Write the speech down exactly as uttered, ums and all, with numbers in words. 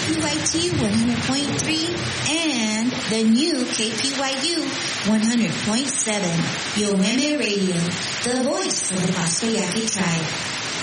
P Y T one hundred point three and the new K P Y U one hundred point seven. Yoheme Radio, the voice of the Paspayaki tribe.